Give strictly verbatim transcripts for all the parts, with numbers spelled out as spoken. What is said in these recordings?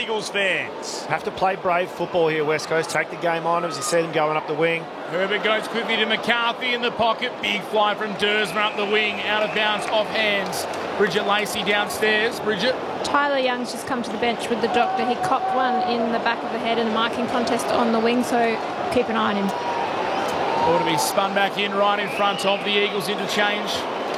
Eagles fans. Have to play brave football here, West Coast. Take the game on, as you said, and going up the wing. Herbert goes quickly to McCarthy in the pocket. Big fly from Dersmer up the wing, out of bounds, off hands. Bridget Lacey downstairs. Bridget. Tyler Young's just come to the bench with the doctor. He copped one in the back of the head in the marking contest on the wing, so keep an eye on him. Ought to be spun back in right in front of the Eagles interchange.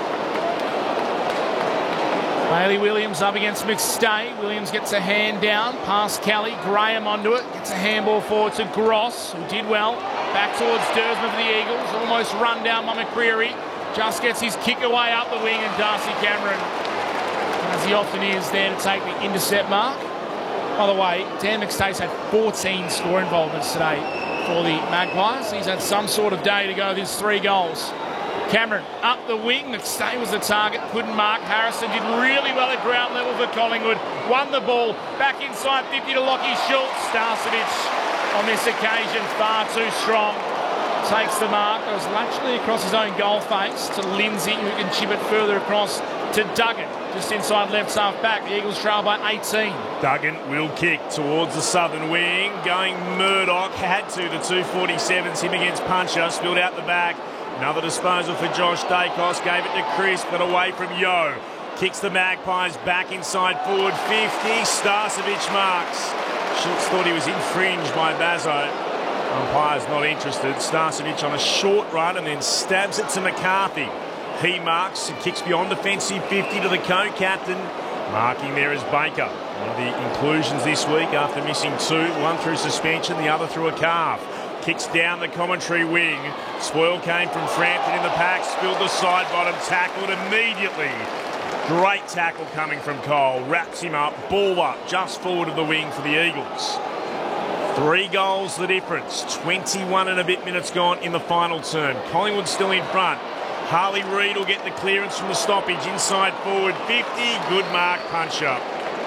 Bailey Williams up against McStay. Williams gets a hand down, past Kelly. Graham onto it, gets a handball forward to Gross, who did well. Back towards Dersmer for the Eagles, almost run down by McCreary. Just gets his kick away up the wing, and Darcy Cameron, as he often is, there to take the intercept mark. By the way, Dan McStay's had fourteen score involvements today for the Magpies. He's had some sort of day to go with his three goals. Cameron up the wing. McStay was the target, couldn't mark. Harrison did really well at ground level for Collingwood. Won the ball back inside fifty to Lockie Schultz. Starcevic on this occasion far too strong. Takes the mark. It was laterally across his own goal face to Lindsay, who can chip it further across to Duggan. Just inside left half back. The Eagles trail by eighteen. Duggan will kick towards the southern wing. Going Murdoch. Had to. The two forty-sevens. Him against Puncher. Spilled out the back. Another disposal for Josh Dacos. Gave it to Chris, but away from Yo. Kicks the Magpies back inside forward fifty. Starcevic marks. Schultz thought he was infringed by Bazzo. Umpire's not interested. Starcevic on a short run and then stabs it to McCarthy. He marks and kicks beyond defensive fifty to the co-captain. Marking there is Baker. One of the inclusions this week after missing two. One through suspension, the other through a calf. Kicks down the commentary wing. Spoil came from Frampton in the pack. Spilled the side bottom. Tackled immediately. Great tackle coming from Cole. Wraps him up. Ball up just forward of the wing for the Eagles. Three goals the difference. twenty-one and a bit minutes gone in the final term. Collingwood still in front. Harley Reid will get the clearance from the stoppage. Inside forward fifty. Good mark, punch up.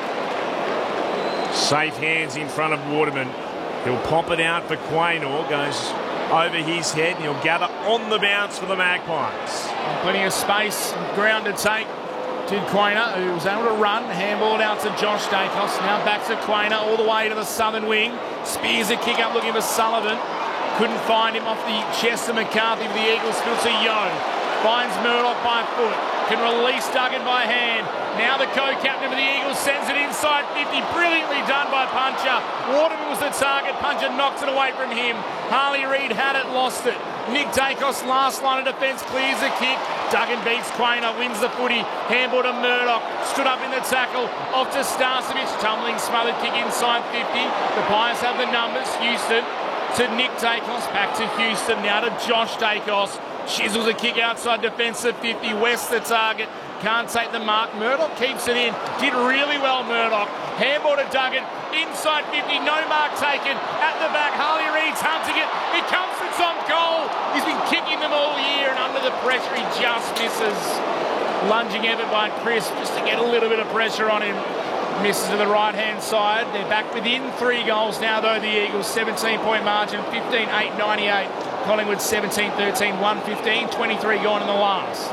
Safe hands in front of Waterman. He'll pop it out for Quaynor. Goes over his head and he'll gather on the bounce for the Magpies. Plenty of space and ground to take to Quaynor, who was able to run. Handballed out to Josh Dacos. Now back to Quaynor all the way to the southern wing. Spears a kick up looking for Sullivan. Couldn't find him off the chest of McCarthy for the Eagles. Still to Yo. Finds Murdoch by foot. Can release Duggan by hand. Now the co-captain of the Eagles sends it inside fifty. Brilliantly done by Puncher. Waterman was the target. Puncher knocks it away from him. Harley Reid had it, lost it. Nick Dacos, last line of defence, clears the kick. Duggan beats Quaynor, wins the footy. Handball to Murdoch. Stood up in the tackle. Off to Starcevic. Tumbling, smothered kick inside fifty. The Pies have the numbers. Houston to Nick Dacos. Back to Houston. Now to Josh Dacos. Chisels a kick outside defensive fifty. West the target. Can't take the mark. Murdoch keeps it in. Did really well, Murdoch. Handball to Duggan. Inside fifty. No mark taken. At the back, Harley Reid's hunting it. It comes to Tom Cole. He's been kicking them all year, and under the pressure, he just misses. Lunging effort by Chris just to get a little bit of pressure on him. Misses to the right-hand side. They're back within three goals now, though, the Eagles. seventeen-point margin. fifteen eight ninety-eight. Collingwood seventeen thirteen. one fifteen. twenty-three gone in the last.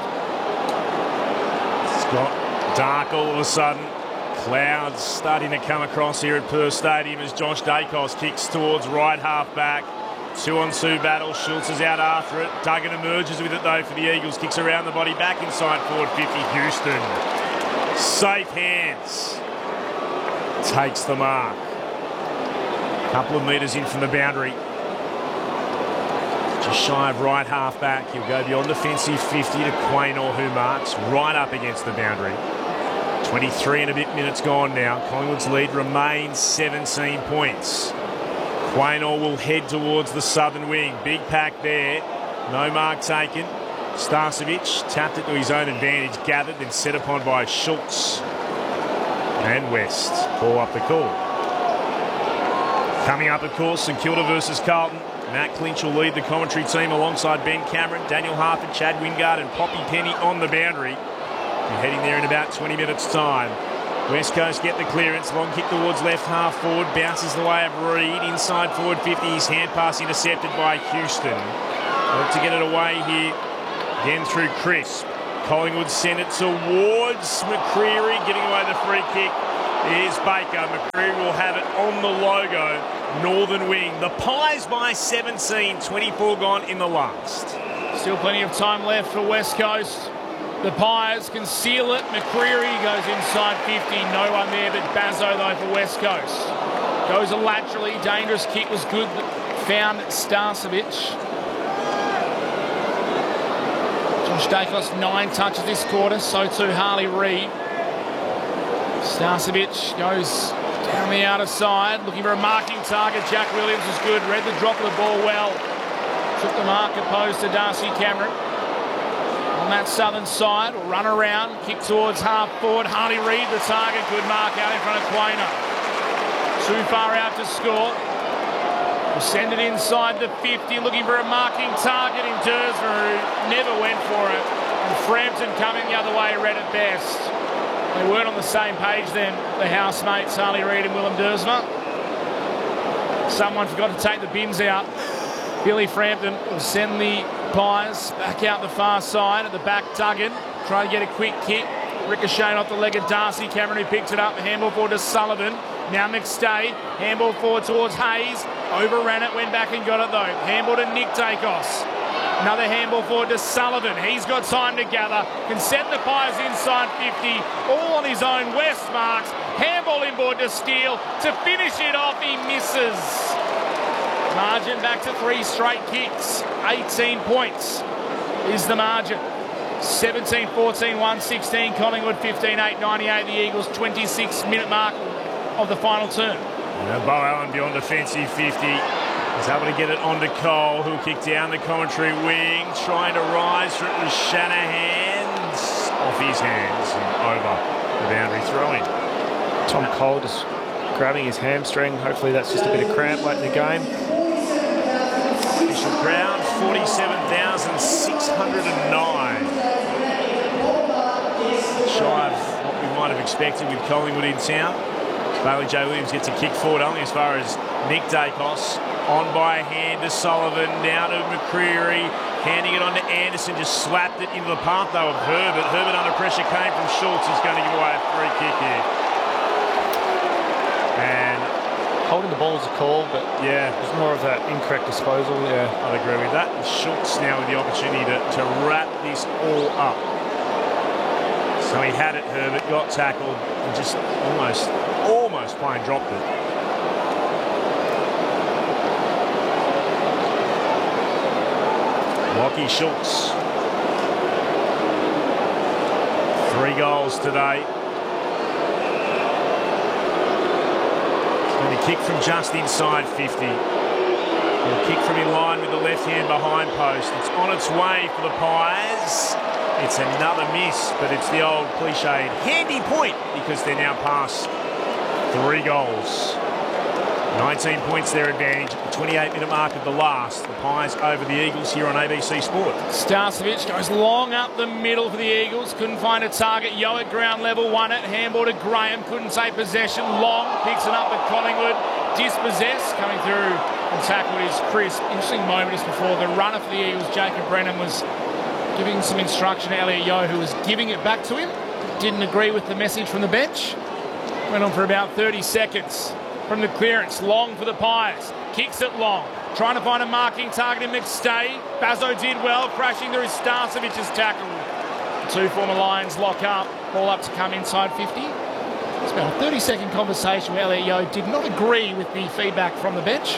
It's got dark all of a sudden. Clouds starting to come across here at Perth Stadium as Josh Dacos kicks towards right half back. Two on two battle. Schultz is out after it. Duggan emerges with it though for the Eagles. Kicks around the body back inside forward fifty. Houston. Safe hands. Takes the mark. Couple of metres in from the boundary. Just shy of right half back. He'll go beyond defensive fifty to Quaynor, who marks right up against the boundary. twenty-three and a bit minutes gone now. Collingwood's lead remains seventeen points. Quaynor will head towards the southern wing. Big pack there. No mark taken. Starcevic tapped it to his own advantage. Gathered, then set upon by Schultz. And West call up the call. Coming up, of course, St Kilda versus Carlton. Matt Clinch will lead the commentary team alongside Ben Cameron, Daniel Harper, Chad Wingard and Poppy Penny on the boundary. We're heading there in about twenty minutes' time. West Coast get the clearance. Long kick towards left half forward. Bounces the way of Reid. Inside forward fifty. His hand pass intercepted by Houston. Look to get it away here. Again through Crisp. Collingwood send it towards McCreary, giving away the free kick. Here's Baker. McCreary will have it on the logo. Northern wing. The Pies by seventeen. twenty-four gone in the last. Still plenty of time left for West Coast. The Pies can seal it. McCreary goes inside fifty. No one there but Bazzo, though, for West Coast. Goes laterally. Dangerous kick was good. Found Starcevic. Josh Dacos, nine touches this quarter. So too Harley Reid. Starcevic goes down the outer side, looking for a marking target. Jack Williams was good. Read the drop of the ball well. Took the mark opposed to Darcy Cameron. On that southern side, will run around, kick towards half forward. Harley Reid, the target, good mark out in front of Quainer. Too far out to score. Will send it inside the fifty, looking for a marking target in Dersma, who never went for it. And Frampton coming the other way, read it best. They weren't on the same page then, the housemates, Harley Reid and Willem Dersma. Someone forgot to take the bins out. Billy Frampton will send the Pies back out the far side. At the back, Duggan try to get a quick kick. Ricocheting off the leg of Darcy Cameron, who picked it up. Handball forward to Sullivan. Now McStay. Handball forward towards Hayes. Overran it, went back and got it though. Handball to Nick Dacos. Another handball forward to Sullivan. He's got time to gather. Can send the Pies inside fifty. All on his own. West marks. Handball inboard to Steele. To finish it off, he misses. Margin back to three straight kicks. eighteen points is the margin. seventeen fourteen, one sixteen. Collingwood fifteen eight, ninety-eight. The Eagles twenty-six minute mark of the final term. Now Bo Allen beyond defensive fifty. He's able to get it onto Cole, who'll kick down the commentary wing. Trying to rise for it was Shanahan's. Off his hands and over the boundary throwing. Tom Cole just grabbing his hamstring. Hopefully that's just a bit of cramp late in the game. Official crowd, forty-seven thousand six hundred nine. Shy of what we might have expected with Collingwood in town. Bailey J. Williams gets a kick forward only as far as Nick Dacos. On by a hand to Sullivan, down to McCreary, handing it on to Anderson, just slapped it into the path though of Herbert. Herbert under pressure came from Schultz. He's going to give away a free kick here. And holding the ball is a call, but yeah, it's more of that incorrect disposal. Yeah, I'd agree with that. And Schultz now with the opportunity to, to wrap this all up. So he had it, Herbert, got tackled, and just almost, almost plain dropped it. Lachie Schultz. Three goals today. And a kick from just inside fifty. And a kick from in line with the left hand behind post. It's on its way for the Pies. It's another miss, but it's the old cliched handy point because they're now past three goals. nineteen points their advantage at the twenty-eight minute mark of the last. The Pies over the Eagles here on A B C Sport. Starcevic goes long up the middle for the Eagles. Couldn't find a target. Yo at ground level won it. Handball to Graham. Couldn't take possession. Long picks it up at Collingwood. Dispossessed. Coming through and tackled is Chris. Interesting moment just before the runner for the Eagles, Jacob Brennan, was giving some instruction to Elliot Yeo, who was giving it back to him. Didn't agree with the message from the bench. Went on for about thirty seconds. From the clearance, Long for the Pies. Kicks it Long. Trying to find a marking target in McStay. Bazzo did well, crashing through Starcevic's tackle. The two former Lions lock up. Ball up to come inside fifty. It's about a thirty second conversation where Elliot Yeo did not agree with the feedback from the bench.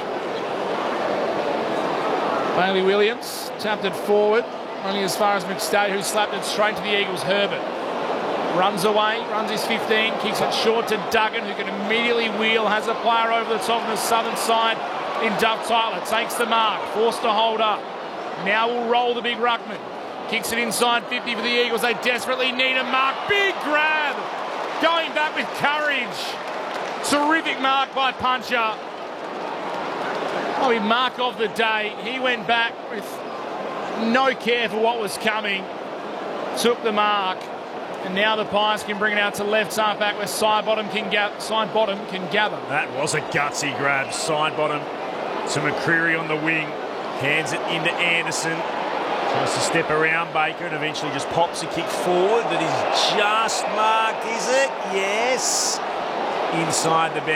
Bailey Williams tapped it forward, only as far as McStay, who slapped it straight to the Eagles. Herbert runs away, runs his fifteen, kicks it short to Duggan, who can immediately wheel, has a player over the top on the southern side in Duff Tyler, takes the mark, forced to hold up. Now will roll the big ruckman. Kicks it inside fifty for the Eagles. They desperately need a mark. Big grab. Going back with courage. Terrific mark by Puncher. Oh, he mark of the day. He went back with no care for what was coming. Took the mark. And now the Pies can bring it out to left half back where Sidebottom can, ga Sidebottom can gather. That was a gutsy grab. Sidebottom to McCreary on the wing. Hands it into Anderson. Tries to step around Baker and eventually just pops a kick forward that is just marked, is it? Yes. inside the bench.